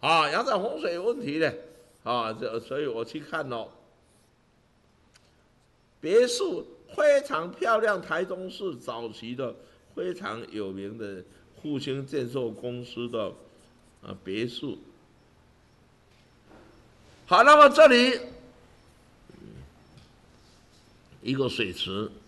啊，阳宅风水有问题的啊，所以我去看哦，别墅非常漂亮，台中市早期的非常有名的复兴建设公司的别墅。好，那么这里一个水池。